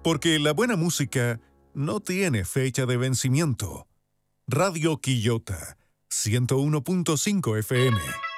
Porque la buena música no tiene fecha de vencimiento. Radio Quillota, 101.5 FM.